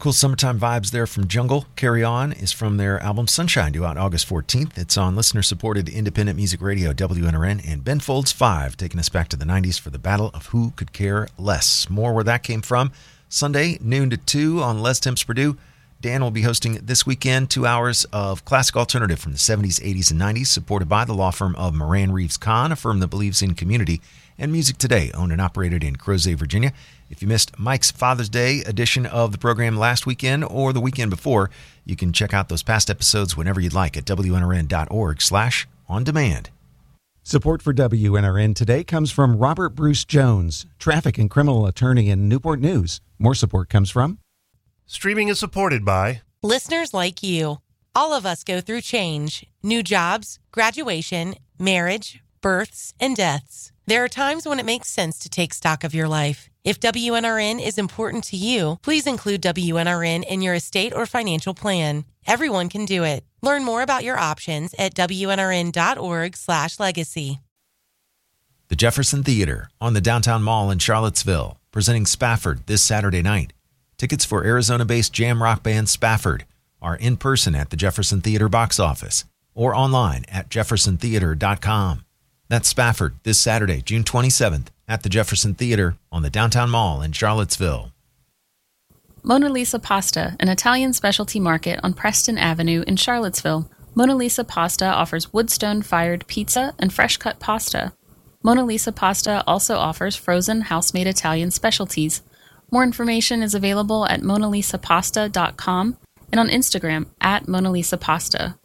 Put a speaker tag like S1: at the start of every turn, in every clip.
S1: Cool summertime vibes there from Jungle. Carry On is from their album Sunshine, due out August 14th. It's on listener-supported independent music radio WNRN, and Ben Folds 5, taking us back to the 90s for the Battle of Who Could Care Less. More where that came from. Sunday, noon to 2 on Les Temps Purdue. Dan will be hosting this weekend 2 hours of classic alternative from the 70s, 80s, and 90s, supported by the law firm of Moran Reeves Kahn, a firm that believes in community and music today, owned and operated in Crozet, Virginia. If you missed Mike's Father's Day edition of the program last weekend or the weekend before, you can check out those past episodes whenever you'd like at WNRN.org/on-demand.
S2: Support for WNRN today comes from Robert Bruce Jones, traffic and criminal attorney in Newport News. More support comes from
S3: Streaming is supported by
S4: listeners like you. All of us go through change, new jobs, graduation, marriage, births, and deaths. There are times when it makes sense to take stock of your life. If WNRN is important to you, please include WNRN in your estate or financial plan. Everyone can do it. Learn more about your options at WNRN.org/legacy.
S1: The Jefferson Theater on the Downtown Mall in Charlottesville, presenting Spafford this Saturday night. Tickets for Arizona-based jam rock band Spafford are in person at the Jefferson Theater box office or online at jeffersontheater.com. That's Spafford this Saturday, June 27th, at the Jefferson Theater on the Downtown Mall in Charlottesville.
S5: Mona Lisa Pasta, an Italian specialty market on Preston Avenue in Charlottesville. Mona Lisa Pasta offers woodstone-fired pizza and fresh-cut pasta. Mona Lisa Pasta also offers frozen house-made Italian specialties. More information is available at monalisapasta.com and on Instagram at Mona Lisa Pasta.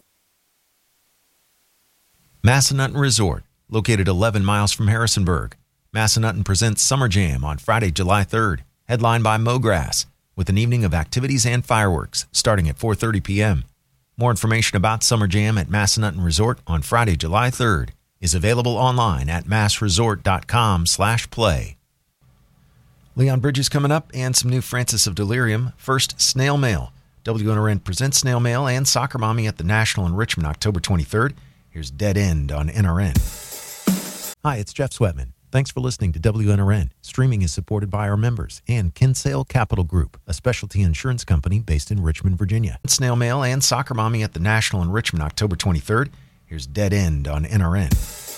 S1: Massanutten Resort, located 11 miles from Harrisonburg. Massanutten presents Summer Jam on Friday, July 3rd, headlined by Mograss, with an evening of activities and fireworks starting at 4:30 p.m. More information about Summer Jam at Massanutten Resort on Friday, July 3rd is available online at massresort.com/play. Leon Bridges coming up and some new Francis of Delirium. First, Snail Mail. WNRN presents Snail Mail and Soccer Mommy at the National in Richmond, October 23rd. Here's Dead End on NRN. Hi, it's Jeff Sweatman. Thanks for listening to WNRN. Streaming is supported by our members and Kinsale Capital Group, a specialty insurance company based in Richmond, Virginia. Snail Mail and Soccer Mommy at the National in Richmond, October 23rd. Here's Dead End on NRN.